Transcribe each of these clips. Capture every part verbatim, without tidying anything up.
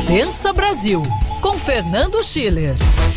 Pensa Brasil, com Fernando Schiller.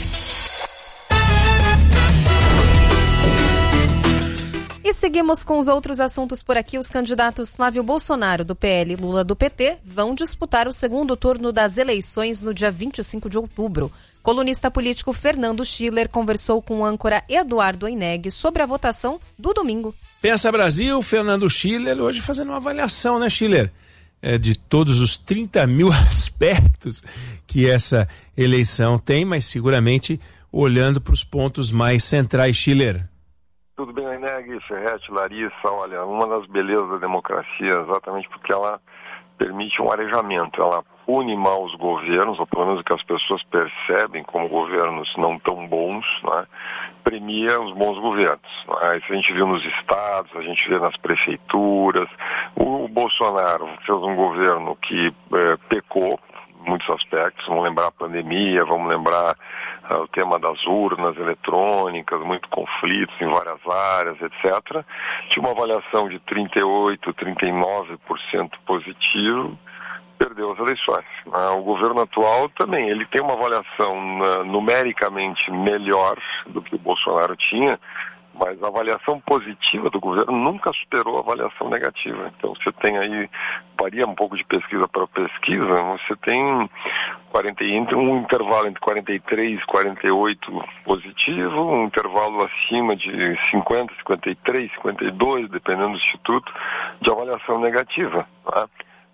E seguimos com os outros assuntos por aqui. Os candidatos Flávio Bolsonaro, do P L, e Lula, do P T, vão disputar o segundo turno das eleições no dia vinte e cinco de outubro. Colunista político Fernando Schiller conversou com o âncora Eduardo Eineg sobre a votação do domingo. Pensa Brasil, Fernando Schiller, hoje fazendo uma avaliação, né, Schiller? É, de todos os trinta mil aspectos que essa eleição tem, mas seguramente olhando para os pontos mais centrais, Schiller. Tudo bem, Eineg, Ferretti, Larissa, olha, uma das belezas da democracia é exatamente porque ela permite um arejamento, ela pune mal os governos, ou pelo menos o que as pessoas percebem como governos não tão bons, né? Premia os bons governos. Né? Isso a gente viu nos estados, a gente vê nas prefeituras. O, o Bolsonaro fez um governo que é, pecou em muitos aspectos, vamos lembrar a pandemia, vamos lembrar uh, o tema das urnas eletrônicas, muito conflitos em várias áreas, etcétera. Tinha uma avaliação de trinta e oito, trinta e nove por cento positivo, perdeu as eleições. Uh, o governo atual também, ele tem uma avaliação uh, numericamente melhor do que o Bolsonaro tinha, mas a avaliação positiva do governo nunca superou a avaliação negativa. Então você tem aí, varia um pouco de pesquisa para pesquisa, você tem quarenta, um intervalo entre quarenta e três e quarenta e oito positivo, um intervalo acima de cinquenta, cinquenta e três, cinquenta e dois, dependendo do instituto, de avaliação negativa. Tá?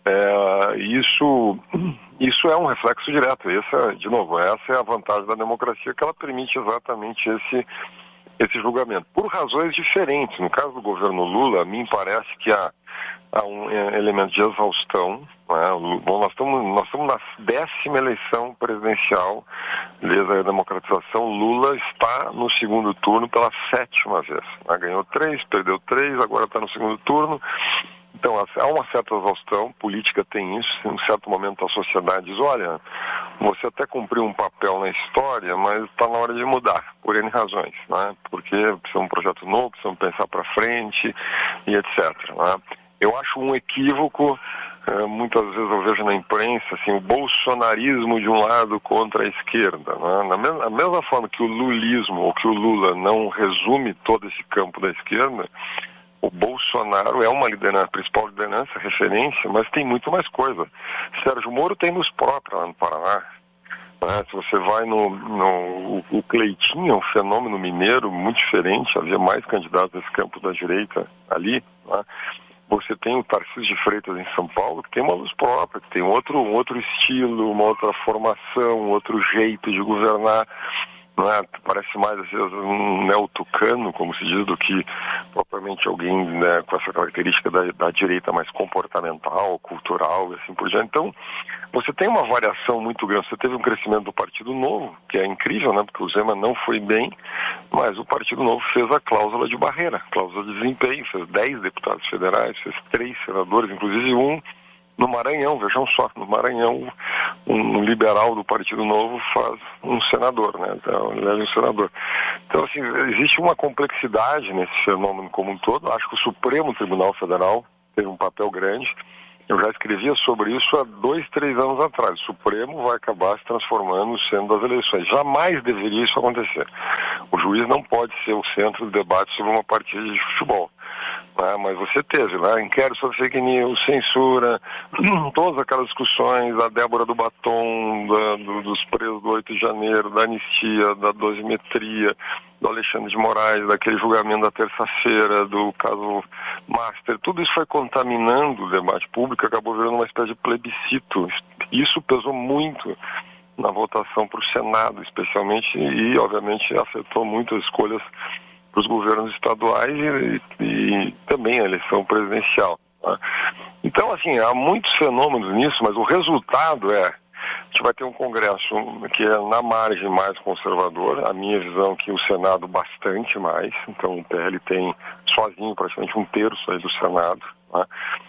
É, isso, isso é um reflexo direto. Essa, de novo, essa é a vantagem da democracia, que ela permite exatamente esse esse julgamento, por razões diferentes. No caso do governo Lula, a mim parece que há, há um elemento de exaustão. Né? Bom, nós estamos nós estamos na décima eleição presidencial desde a democratização. Lula está no segundo turno pela sétima vez. Né? Ganhou três, perdeu três, agora está no segundo turno. Então, há uma certa exaustão, política tem isso, em um certo momento a sociedade diz, olha, você até cumpriu um papel na história, mas está na hora de mudar, por N razões, né? Porque precisa de um projeto novo, precisa pensar para frente e etcétera. Né? Eu acho um equívoco, muitas vezes eu vejo na imprensa, assim, o bolsonarismo de um lado contra a esquerda. Né? Na mesma, a mesma forma que o lulismo, ou que o Lula não resume todo esse campo da esquerda, o Bolsonaro é uma liderança, a principal liderança, referência, mas tem muito mais coisa. Sérgio Moro tem luz própria lá no Paraná. Né? Se você vai no, no... O Cleitinho é um fenômeno mineiro muito diferente, havia mais candidatos desse campo da direita ali. Né? Você tem o Tarcísio de Freitas em São Paulo, que tem uma luz própria, que tem outro, um outro estilo, uma outra formação, um outro jeito de governar. Não é? Parece mais às vezes um neo-tucano, como se diz, do que propriamente alguém, né, com essa característica da, da direita mais comportamental, cultural e assim por diante. Então, você tem uma variação muito grande. Você teve um crescimento do Partido Novo, que é incrível, né, porque o Zema não foi bem, mas o Partido Novo fez a cláusula de barreira, cláusula de desempenho, fez dez deputados federais, fez três senadores, inclusive um no Maranhão, vejam só, no Maranhão, um liberal do Partido Novo faz um senador, né? Então, ele é um senador. Então, assim, existe uma complexidade nesse fenômeno como um todo. Acho que o Supremo Tribunal Federal teve um papel grande. Eu já escrevia sobre isso há dois, três anos atrás. O Supremo vai acabar se transformando no centro das eleições. Jamais deveria isso acontecer. O juiz não pode ser o centro do debate sobre uma partida de futebol. Ah, mas você teve lá, né? Inquérito sobre fake news, censura, todas aquelas discussões, da Débora do Batom, da, do, dos presos do oito de janeiro, da anistia, da dosimetria, do Alexandre de Moraes, daquele julgamento da terça-feira, do caso Master. Tudo isso foi contaminando o debate público, acabou virando uma espécie de plebiscito. Isso pesou muito na votação para o Senado, especialmente, e obviamente afetou muito as escolhas para os governos estaduais e, e também a eleição presidencial. Tá? Então, assim, há muitos fenômenos nisso, mas o resultado é, a gente vai ter um Congresso que é na margem mais conservador, a minha visão é que o Senado bastante mais, então o P L tem sozinho praticamente um terço aí do Senado, tá?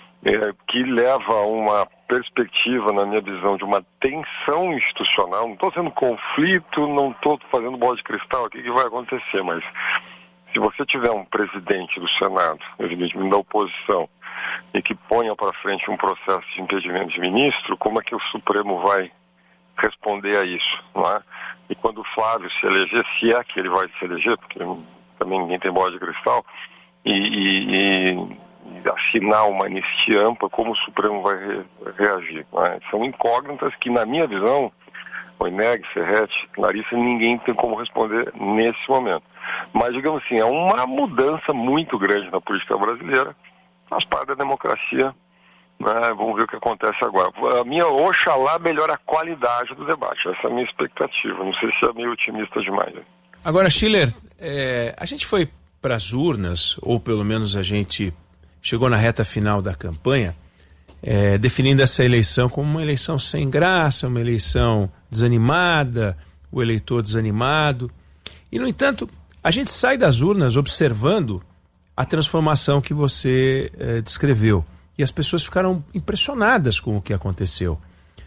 É, que leva a uma perspectiva, na minha visão, de uma tensão institucional. Não estou sendo conflito, não estou fazendo bola de cristal aqui que vai acontecer, mas se você tiver um presidente do Senado, evidentemente da oposição, e que ponha para frente um processo de impedimento de ministro, como é que o Supremo vai responder a isso, não é? E quando o Flávio se eleger, se é que ele vai se eleger, porque também ninguém tem bola de cristal, e, e, e assinar uma anistia ampla, como o Supremo vai re, reagir, não é? São incógnitas que, na minha visão, Oineg, Ferretti, Larissa, ninguém tem como responder nesse momento. Mas, digamos assim, é uma mudança muito grande na política brasileira, faz parte da democracia, né? Vamos ver o que acontece agora. A minha, oxalá, melhora a qualidade do debate, essa é a minha expectativa, não sei se é meio otimista demais. Né? Agora, Schiller, é, a gente foi para as urnas, ou pelo menos a gente chegou na reta final da campanha, é, definindo essa eleição como uma eleição sem graça, uma eleição desanimada, o eleitor desanimado. E, no entanto, a gente sai das urnas observando a transformação que você é, descreveu. E as pessoas ficaram impressionadas com o que aconteceu.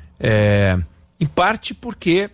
É, em parte porque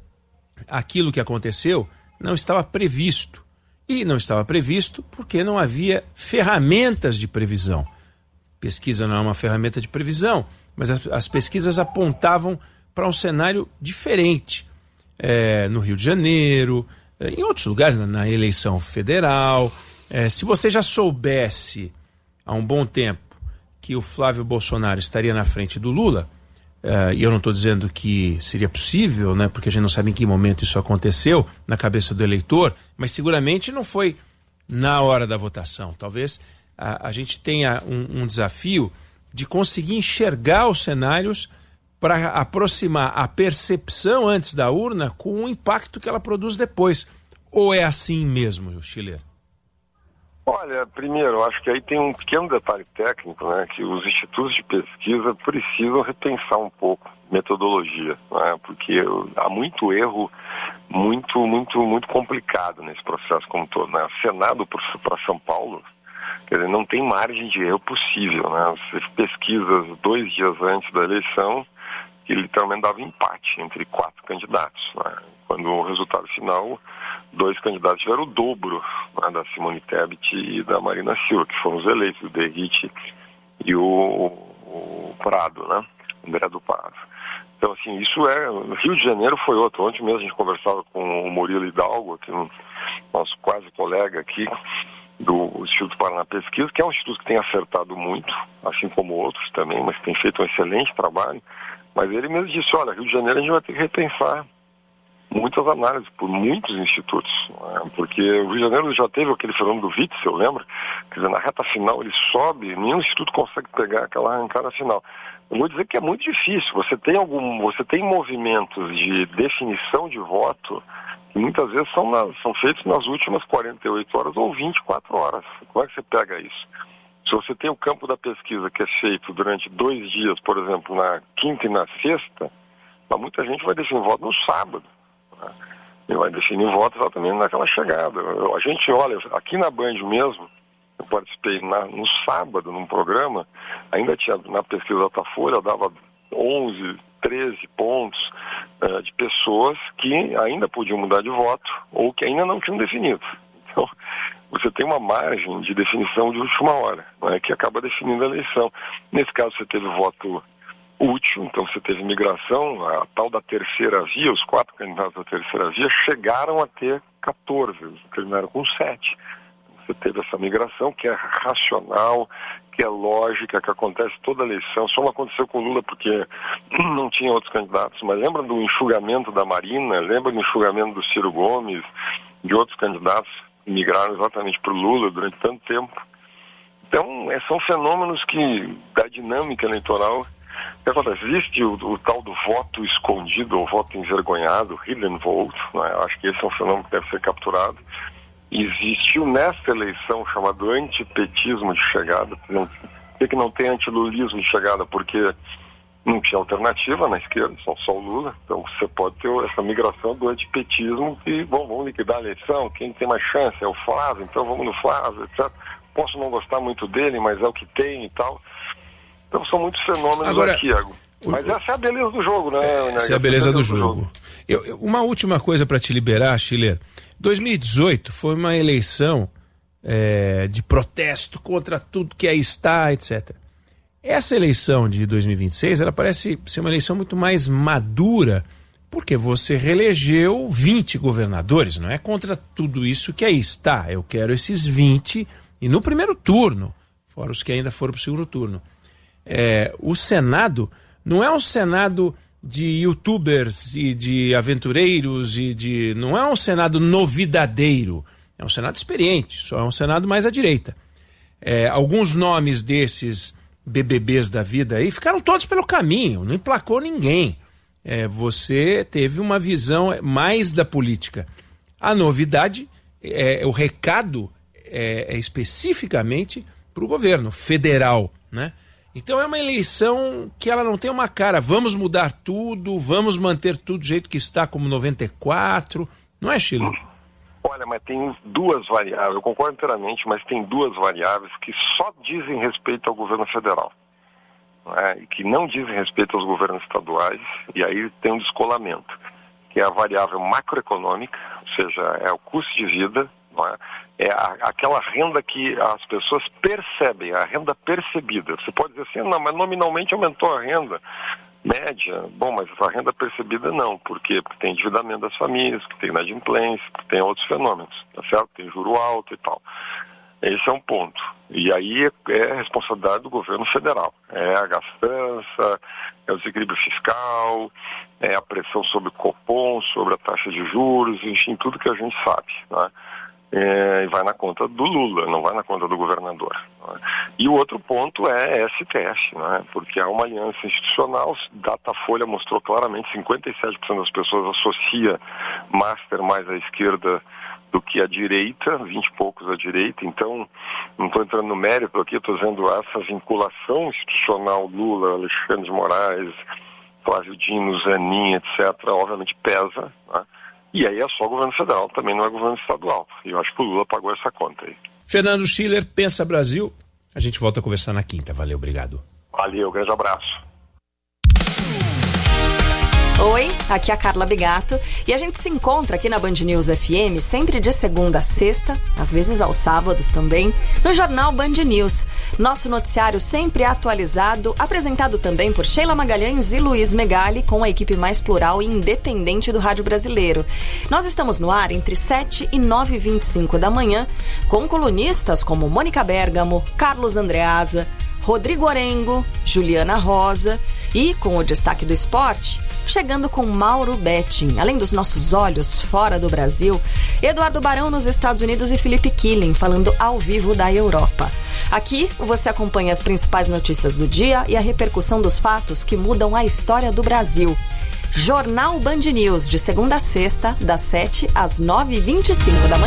aquilo que aconteceu não estava previsto. E não estava previsto porque não havia ferramentas de previsão. Pesquisa não é uma ferramenta de previsão, mas as, as pesquisas apontavam para um cenário diferente. É, no Rio de Janeiro, é, em outros lugares, na, na eleição federal. É, se você já soubesse há um bom tempo que o Flávio Bolsonaro estaria na frente do Lula, uh, e eu não estou dizendo que seria possível, né, porque a gente não sabe em que momento isso aconteceu na cabeça do eleitor, mas seguramente não foi na hora da votação. Talvez a, a gente tenha um, um desafio de conseguir enxergar os cenários para aproximar a percepção antes da urna com o impacto que ela produz depois. Ou é assim mesmo, Schiller? Olha, primeiro, eu acho que aí tem um pequeno detalhe técnico, né, que os institutos de pesquisa precisam repensar um pouco metodologia, né, porque há muito erro, muito, muito, muito complicado nesse processo como todo, né? Senado para São Paulo, quer dizer, não tem margem de erro possível, né? Você pesquisa dois dias antes da eleição, que literalmente dava empate entre quatro candidatos, né? Quando o resultado final, dois candidatos tiveram o dobro, né, da Simone Tebet e da Marina Silva, que foram os eleitos, o Derrite e o, o Prado, né? André do Prado. Então, assim, isso é... O Rio de Janeiro foi outro. Ontem mesmo a gente conversava com o Murilo Hidalgo, que é um nosso quase colega aqui do Instituto Paraná Pesquisa, que é um instituto que tem acertado muito, assim como outros também, mas tem feito um excelente trabalho. Mas ele mesmo disse, olha, Rio de Janeiro a gente vai ter que repensar muitas análises por muitos institutos, né? Porque o Rio de Janeiro já teve aquele fenômeno do Witzel, lembra? Quer dizer, na reta final ele sobe, nenhum instituto consegue pegar aquela arrancada final. Eu vou dizer que é muito difícil, você tem algum, você tem movimentos de definição de voto que muitas vezes são, na, são feitos nas últimas quarenta e oito horas ou vinte e quatro horas. Como é que você pega isso? Se você tem o campo da pesquisa que é feito durante dois dias, por exemplo, na quinta e na sexta, muita gente vai definir voto no sábado. Né? E vai definir voto exatamente naquela chegada. A gente olha, aqui na Band mesmo, eu participei na, no sábado num programa, ainda tinha na pesquisa da Datafolha, dava onze, treze pontos uh, de pessoas que ainda podiam mudar de voto ou que ainda não tinham definido. Então, você tem uma margem de definição de última hora, né, que acaba definindo a eleição. Nesse caso, você teve voto útil, então você teve migração, a tal da terceira via, os quatro candidatos da terceira via chegaram a ter quatorze, terminaram com sete. Você teve essa migração que é racional, que é lógica, que acontece toda a eleição. Só não aconteceu com o Lula porque não tinha outros candidatos, mas lembra do enxugamento da Marina, lembra do enxugamento do Ciro Gomes, de outros candidatos que migraram exatamente para o Lula durante tanto tempo. Então, é, são fenômenos que, da dinâmica eleitoral, que acontece. Existe o, o tal do voto escondido, ou voto envergonhado, hidden vote, né? Acho que esse é um fenômeno que deve ser capturado. Existiu nesta eleição chamado antipetismo de chegada. Não, por que não tem antilulismo de chegada? Porque não tinha alternativa na esquerda, só, só o Lula. Então você pode ter essa migração do antipetismo que, bom, vamos liquidar a eleição, quem tem mais chance é o Flávio, então vamos no Flávio, etcétera. Posso não gostar muito dele, mas é o que tem e tal. Então são muitos fenômenos Agora, aqui, Iago. Mas o, essa é a beleza do jogo, né? Essa é a beleza do jogo. jogo. Eu, eu, uma última coisa para te liberar, Schiller. dois mil e dezoito foi uma eleição é, de protesto contra tudo que aí está, etcétera. Essa eleição de dois mil e vinte e seis, ela parece ser uma eleição muito mais madura Porque você reelegeu vinte governadores, não é contra tudo isso que aí está. Eu quero esses vinte, e no primeiro turno, fora os que ainda foram para o segundo turno. É, o Senado não é um Senado de youtubers e de aventureiros, e de não é um Senado novidadeiro, é um Senado experiente, só é um Senado mais à direita. É, alguns nomes desses B B Bs da vida aí ficaram todos pelo caminho, não emplacou ninguém. É, você teve uma visão mais da política. A novidade, é, o recado é, é especificamente para o governo federal, né? Então é uma eleição que ela não tem uma cara, vamos mudar tudo, vamos manter tudo do jeito que está, como noventa e quatro, não é, Chile? Olha, mas tem duas variáveis, eu concordo inteiramente, mas tem duas variáveis que só dizem respeito ao governo federal, né, e que não dizem respeito aos governos estaduais, e aí tem um descolamento, que é a variável macroeconômica, ou seja, é o custo de vida, não é? É a, aquela renda que as pessoas percebem, a renda percebida. Você pode dizer assim, não, mas nominalmente aumentou a renda média. Bom, mas a renda percebida não. Por quê? Porque tem endividamento das famílias, porque tem inadimplência, porque tem outros fenômenos, tá certo? Tem juro alto e tal. Esse é um ponto. E aí é responsabilidade do governo federal. É a gastança, é o desequilíbrio fiscal, é a pressão sobre o Copom, sobre a taxa de juros, enfim, tudo que a gente sabe, né? É, e vai na conta do Lula, não vai na conta do governador, né? E o outro ponto é S T F, né? Porque há uma aliança institucional, Datafolha mostrou claramente, cinquenta e sete por cento das pessoas associa Master mais à esquerda do que à direita, vinte e poucos à direita. Então, não estou entrando no mérito aqui, estou dizendo essa vinculação institucional Lula, Alexandre de Moraes, Flávio Dino, Zanin, etcétera, obviamente pesa, né? E aí é só o governo federal, também não é governo estadual. E eu acho que o Lula pagou essa conta aí. Fernando Schiller, Pensa Brasil. A gente volta a conversar na quinta. Valeu, obrigado. Valeu, grande abraço. Oi, aqui é a Carla Bigato e a gente se encontra aqui na Band News F M sempre de segunda a sexta, às vezes aos sábados também, no Jornal Band News. Nosso noticiário sempre atualizado, apresentado também por Sheila Magalhães e Luiz Megali, com a equipe mais plural e independente do rádio brasileiro. Nós estamos no ar entre sete e nove e vinte e cinco da manhã, com colunistas como Mônica Bergamo, Carlos Andreasa, Rodrigo Orengo, Juliana Rosa e, com o destaque do esporte, chegando com Mauro Betting. Além dos nossos olhos fora do Brasil, Eduardo Barão nos Estados Unidos e Felipe Killing falando ao vivo da Europa. Aqui você acompanha as principais notícias do dia e a repercussão dos fatos que mudam a história do Brasil. Jornal Band News, de segunda a sexta, das sete às nove e vinte e cinco da manhã.